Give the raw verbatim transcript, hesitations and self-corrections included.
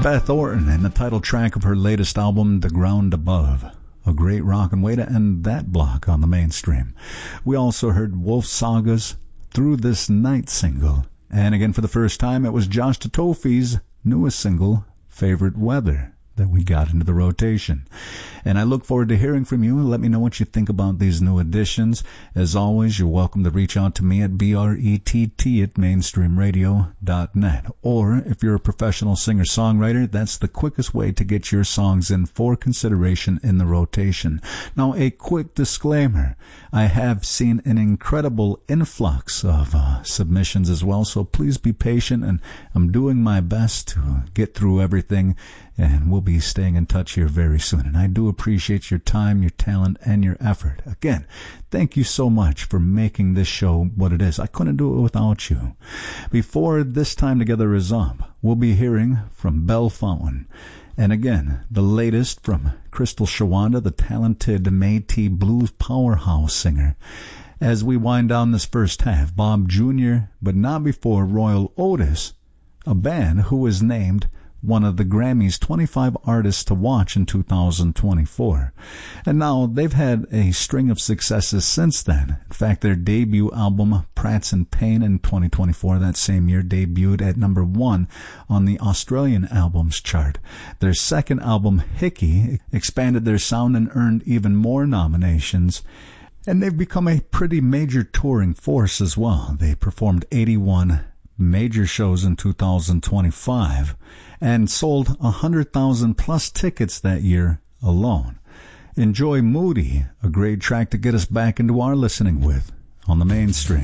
Beth Orton and the title track of her latest album, The Ground Above. A great rockin' way to end that block on the mainstream. We also heard Wolf Saga's Through This Night single. And again, for the first time, it was Josh Tatofi's newest single, Favorite Weather, that we got into the rotation. And I look forward to hearing from you. Let me know what you think about these new additions. As always, you're welcome to reach out to me at B R E T T at mainstream radio dot net. Or if you're a professional singer-songwriter, that's the quickest way to get your songs in for consideration in the rotation. Now, a quick disclaimer. I have seen an incredible influx of uh, submissions as well, so please be patient, and I'm doing my best to get through everything, and we'll be staying in touch here very soon. And I do appreciate your time, your talent, and your effort. Again, thank you so much for making this show what it is. I couldn't do it without you. Before this time together is up, we'll be hearing from Belle Fountain. And again, the latest from Crystal Shawanda, the talented Métis blues powerhouse singer. As we wind down this first half, Bob Junior, but not before Royal Otis, a band who was named one of the Grammys' twenty-five Artists to Watch in two thousand twenty-four. And now they've had a string of successes since then. In fact, their debut album, Prats and Pain, in twenty twenty-four, that same year, debuted at number one on the Australian albums chart. Their second album, Hickey, expanded their sound and earned even more nominations. And they've become a pretty major touring force as well. They performed eighty-one major shows in two thousand twenty-five and sold one hundred thousand plus tickets that year alone. Enjoy Moody, a great track to get us back into our listening with on the mainstream.